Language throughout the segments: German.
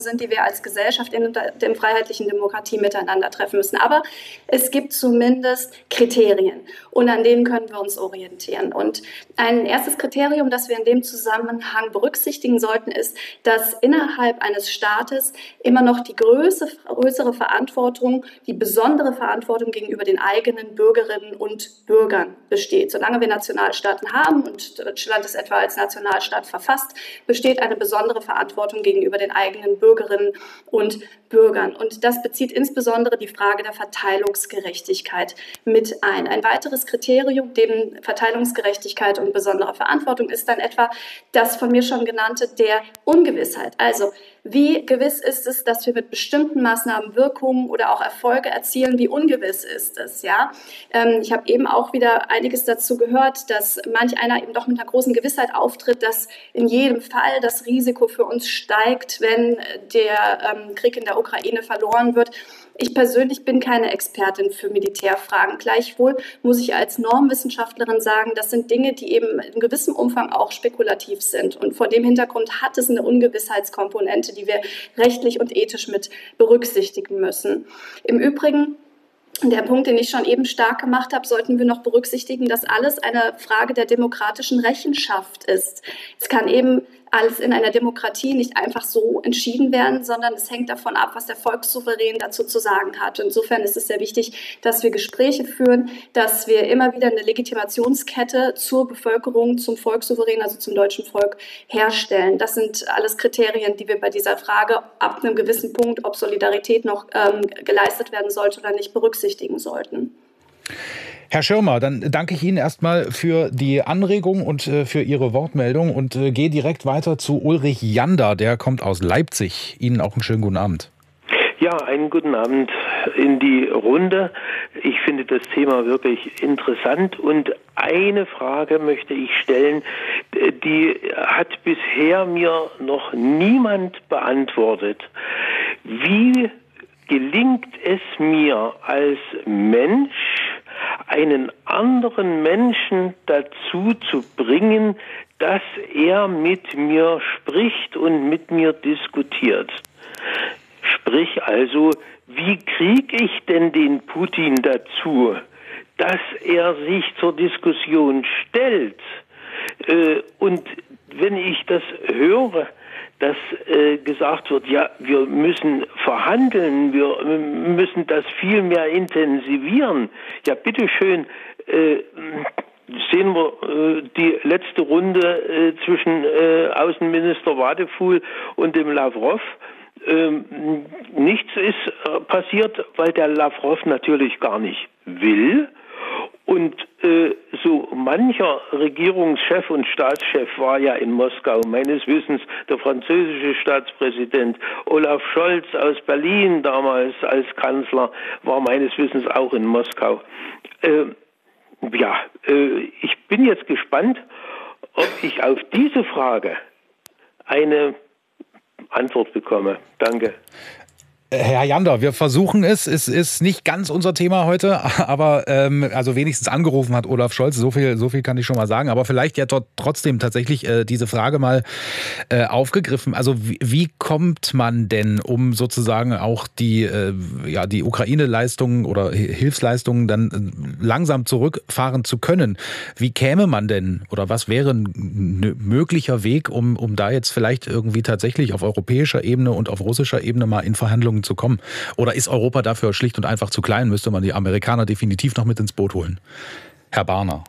sind, die wir als Gesellschaft in der freiheitlichen Demokratie miteinander treffen müssen. Aber es gibt zumindest Kriterien und an denen können wir uns orientieren. Und ein erstes Kriterium, das wir in dem Zusammenhang berücksichtigen sollten, ist, dass innerhalb eines Staates immer noch die größere Verantwortung, die besondere Verantwortung gegenüber den eigenen Bürgerinnen und Bürgern besteht. Solange wir Nationalstaaten haben und Deutschland ist etwa als Nationalstaat verfasst, besteht eine besondere Verantwortung gegenüber den eigenen Bürgerinnen und Bürgern. Und das bezieht insbesondere die Frage der Verteilungsgerechtigkeit mit ein. Ein weiteres Kriterium neben Verteilungsgerechtigkeit und besonderer Verantwortung ist dann etwa das von mir schon genannte der Ungewissheit. Also wie gewiss ist es, dass wir mit bestimmten Maßnahmen Wirkungen oder auch Erfolge erzielen? Wie ungewiss ist es? Ja? Ich habe eben auch wieder einiges dazu gehört, dass manch einer eben doch mit einer großen Gewissheit auftritt, dass in jedem Fall das Risiko für uns steigt, wenn der Krieg in der Ukraine verloren wird. Ich persönlich bin keine Expertin für Militärfragen. Gleichwohl muss ich als Normwissenschaftlerin sagen, das sind Dinge, die eben in gewissem Umfang auch spekulativ sind. Und vor dem Hintergrund hat es eine Ungewissheitskomponente, die wir rechtlich und ethisch mit berücksichtigen müssen. Im Übrigen, der Punkt, den ich schon eben stark gemacht habe, sollten wir noch berücksichtigen, dass alles eine Frage der demokratischen Rechenschaft ist. Es kann eben alles in einer Demokratie nicht einfach so entschieden werden, sondern es hängt davon ab, was der Volkssouverän dazu zu sagen hat. Insofern ist es sehr wichtig, dass wir Gespräche führen, dass wir immer wieder eine Legitimationskette zur Bevölkerung, zum Volkssouverän, also zum deutschen Volk herstellen. Das sind alles Kriterien, die wir bei dieser Frage ab einem gewissen Punkt, ob Solidarität noch geleistet werden sollte oder nicht, berücksichtigen sollten. Herr Schirmer, dann danke ich Ihnen erstmal für die Anregung und für Ihre Wortmeldung und gehe direkt weiter zu Ulrich Jander, der kommt aus Leipzig. Ihnen auch einen schönen guten Abend. Ja, einen guten Abend in die Runde. Ich finde das Thema wirklich interessant und eine Frage möchte ich stellen, die hat bisher mir noch niemand beantwortet. Wie gelingt es mir als Mensch, einen anderen Menschen dazu zu bringen, dass er mit mir spricht und mit mir diskutiert? Sprich also, wie kriege ich denn den Putin dazu, dass er sich zur Diskussion stellt? Und wenn ich das höre, dass gesagt wird, ja, wir müssen verhandeln, wir müssen das viel mehr intensivieren. Ja, bitteschön, sehen wir die letzte Runde zwischen Außenminister Wadefuhl und dem Lavrov. Nichts ist passiert, weil der Lavrov natürlich gar nicht will. Und so mancher Regierungschef und Staatschef war ja in Moskau. Meines Wissens der französische Staatspräsident Olaf Scholz aus Berlin damals als Kanzler war meines Wissens auch in Moskau. Ich bin jetzt gespannt, ob ich auf diese Frage eine Antwort bekomme. Danke. Herr Jander, wir versuchen es. Es ist nicht ganz unser Thema heute, aber also wenigstens angerufen hat Olaf Scholz. So viel kann ich schon mal sagen. Aber vielleicht ja trotzdem tatsächlich diese Frage mal aufgegriffen. Also wie kommt man denn, um sozusagen auch die Ukraine-Leistungen oder Hilfsleistungen dann langsam zurückfahren zu können? Wie käme man denn oder was wäre ein möglicher Weg, um da jetzt vielleicht irgendwie tatsächlich auf europäischer Ebene und auf russischer Ebene mal in Verhandlungen zu kommen? Oder ist Europa dafür schlicht und einfach zu klein? Müsste man die Amerikaner definitiv noch mit ins Boot holen? Herr Barner.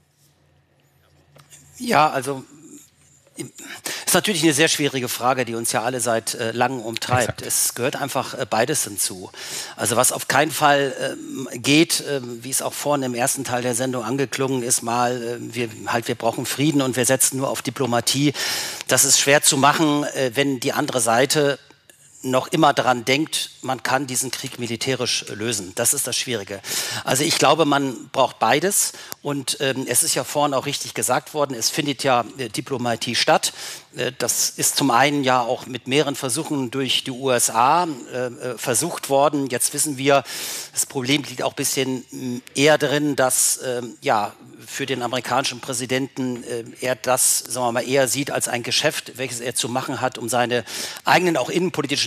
Ja, also ist natürlich eine sehr schwierige Frage, die uns ja alle seit langem umtreibt. Exakt. Es gehört einfach beides hinzu. Also was auf keinen Fall geht, wie es auch vorhin im ersten Teil der Sendung angeklungen ist, wir brauchen Frieden und wir setzen nur auf Diplomatie. Das ist schwer zu machen, wenn die andere Seite noch immer daran denkt, man kann diesen Krieg militärisch lösen. Das ist das Schwierige. Also ich glaube, man braucht beides. Und es ist ja vorhin auch richtig gesagt worden, es findet ja Diplomatie statt. Das ist zum einen ja auch mit mehreren Versuchen durch die USA versucht worden. Jetzt wissen wir, das Problem liegt auch ein bisschen eher drin, dass für den amerikanischen Präsidenten er das, sagen wir mal, eher sieht als ein Geschäft, welches er zu machen hat, um seine eigenen auch innenpolitischen